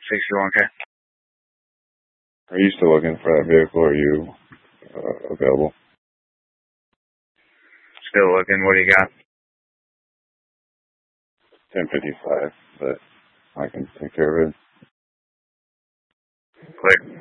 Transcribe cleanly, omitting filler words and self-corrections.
61K. Are you still looking for that vehicle? Are you available? Still looking. What do you got? 1055, but I can take care of it. Click.